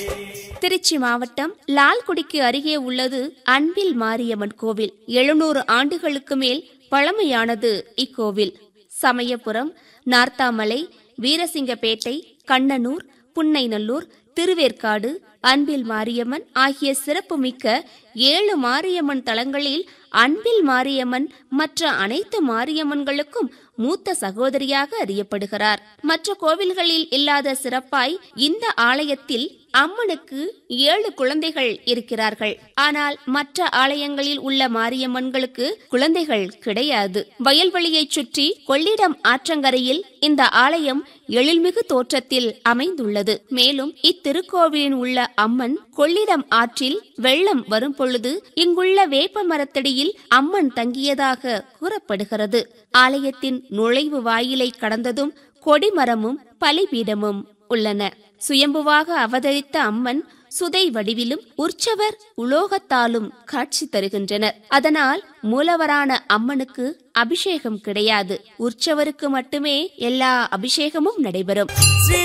திருச்சி மாவட்டம் லால்குடிக்கு அருகே உள்ளது அன்பில் மாரியம்மன் கோவில். 700 ஆண்டுகளுக்கு மேல் பழமையானது இக்கோவில். சமயபுரம், நார்த்தாமலை, வீரசிங்கப்பேட்டை, கண்ணனூர், புன்னைநல்லூர், திருவேற்காடு, அன்பில் மாரியம்மன் ஆகிய சிறப்புமிக்க 7 மாரியம்மன் தலங்களில் அன்பில் மாரியம்மன் மற்ற அனைத்து மாரியம்மன்களுக்கும் மூத்த சகோதரியாக அறியப்படுகிறார். மற்ற கோவில்களில் இல்லாத சிறப்பாய் இந்த ஆலயத்தில் அம்மனுக்கு 7 குழந்தைகள் இருக்கிறார்கள். ஆனால் மற்ற ஆலயங்களில் உள்ள மாரியம்மன்களுக்கு குழந்தைகள் கிடையாது. வயல்வெளியை சுற்றி கொள்ளிடம் ஆற்றங்கரையில் இந்த ஆலயம் எழில்மிகு தோற்றத்தில் அமைந்துள்ளது. மேலும் இத்திருக்கோவிலில் உள்ள அம்மன் கொள்ளிடம் ஆற்றில் வெள்ளம் வரும் பொழுது இங்குள்ள வேப்ப மரத்தடியில் அம்மன் தங்கியதாக கூறப்படுகிறது. ஆலயத்தின் நுழைவு வாயிலை கடந்ததும் கொடிமரமும் பலிபீடமும் உள்ளன. சுயம்புவாக அவதரித்த அம்மன் சுதை வடிவிலும் உற்சவர் உலோகத்தாலும் காட்சி தருகின்றனர். அதனால் மூலவரான அம்மனுக்கு அபிஷேகம் கிடையாது. உற்சவருக்கு மட்டுமே எல்லா அபிஷேகமும் நடைபெறும்.